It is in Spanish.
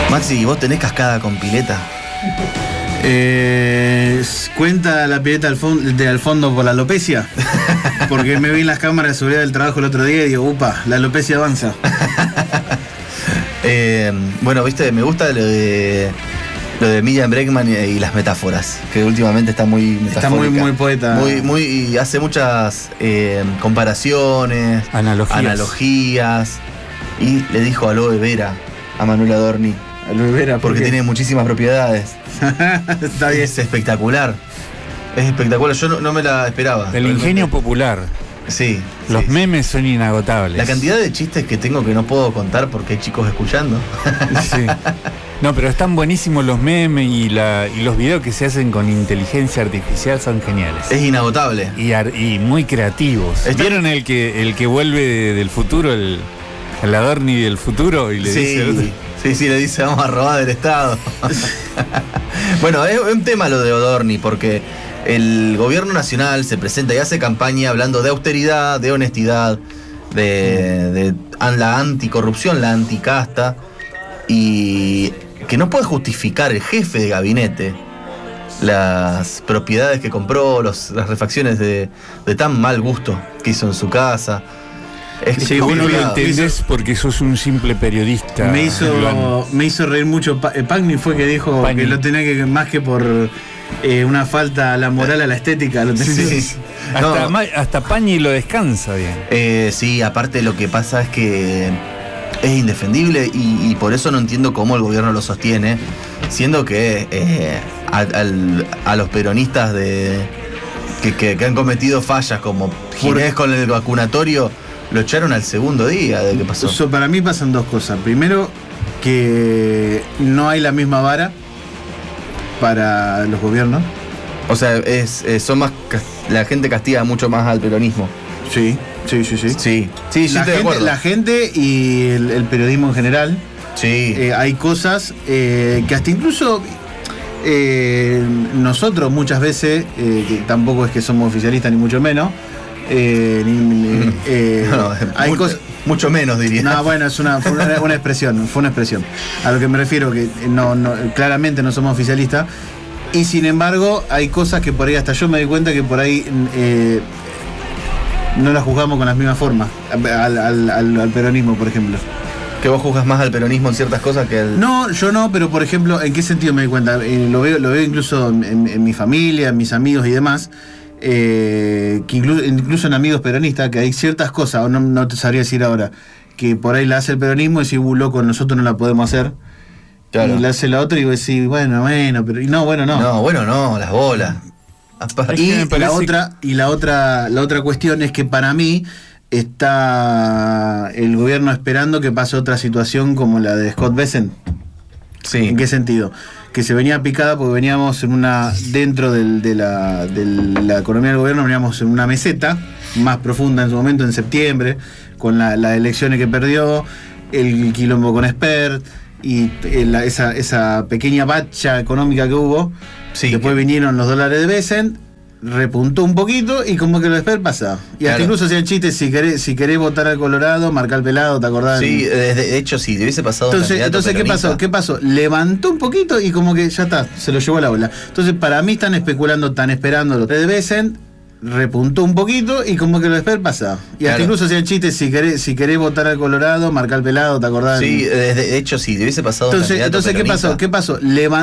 Maxi, ¿vos tenés cascada con pileta? ¿Cuenta la pileta al fondo por la alopecia? Porque me vi en las cámaras de seguridad del trabajo el otro día y digo, upa, la alopecia avanza. Bueno, viste, me gusta lo de Miriam Bregman y las metáforas, que últimamente está muy metafórica. Está muy poeta. Y hace muchas comparaciones, analogías. Y le dijo aloe vera a Manuel Adorni. Aloe vera, porque tiene muchísimas propiedades. Está bien. Es espectacular. Es espectacular, yo no me la esperaba. El realmente. ingenio popular. Sí. Los sí, memes son inagotables. La cantidad de chistes que tengo que no puedo contar porque hay chicos escuchando. Sí. No, pero están buenísimos los memes y los videos que se hacen con inteligencia artificial son geniales. Es inagotable. Y muy creativos. ¿Vieron el que vuelve del futuro, el Adorni del futuro? Y le dice al otro? Sí, le dice vamos a robar del Estado. Bueno, es un tema lo de Adorni, porque el gobierno nacional se presenta y hace campaña hablando de austeridad, de honestidad, de la anticorrupción, la anticasta, y que no puede justificar el jefe de gabinete las propiedades que compró, las refacciones de tan mal gusto que hizo en su casa. Sí, vos no lo entendés porque sos un simple periodista. Me hizo reír mucho. Pagni fue que dijo que lo tenía que, más que por una falta a la moral, a la estética, lo tenía. Sí. Hasta Pañi lo descansa bien. Sí, aparte lo que pasa es que es indefendible y por eso no entiendo cómo el gobierno lo sostiene, siendo que a los peronistas que han cometido fallas como Ginés con el vacunatorio lo echaron al segundo día de que pasó. Para mí pasan dos cosas. Primero, que no hay la misma vara para los gobiernos. O sea, son más la gente castiga mucho más al peronismo. Sí, estoy de acuerdo. La gente y el periodismo en general. Sí. Hay cosas que hasta incluso nosotros muchas veces, que tampoco es que somos oficialistas ni mucho menos, hay cosas mucho menos diría. No, bueno, fue una expresión. A lo que me refiero que claramente no somos oficialistas y sin embargo hay cosas que por ahí hasta yo me doy cuenta que por ahí no las juzgamos con las mismas formas al peronismo, por ejemplo. ¿Que vos juzgas más al peronismo en ciertas cosas que al...? No, yo no, pero por ejemplo, ¿en qué sentido me doy cuenta? Lo veo incluso en mi familia, en mis amigos y demás. Que incluso en amigos peronistas, que hay ciertas cosas, no te sabría decir ahora, que por ahí la hace el peronismo y decís, loco, nosotros no la podemos hacer. Claro. Y la hace la otra y vos decís, bueno, pero... No, las bolas. Y la otra cuestión es que para mí está el gobierno esperando que pase otra situación como la de Scott Bessent. Sí. ¿En qué sentido? Que se venía picada porque veníamos dentro de la economía del gobierno, veníamos en una meseta más profunda en su momento, en septiembre, con las elecciones que perdió, el quilombo con Spert y esa pequeña bacha económica que hubo. Sí, después vinieron los dólares de Bessent, repuntó un poquito y como que lo Spert pasa. Y hasta incluso hacían chistes, si querés votar al Colorado, marcar el pelado, ¿te acordás? Sí, de hecho sí, te hubiese pasado. Entonces ¿qué pasó? Levantó un poquito y como que ya está, se lo llevó a la ola. Entonces para mí están esperando lo de Bessent, repuntó un poquito y como que lo Spert pasa. Y hasta incluso hacían chistes, si querés votar al Colorado, marcar el pelado, ¿te acordás? Sí, de hecho sí, te hubiese pasado. Entonces ¿qué pasó? Levantó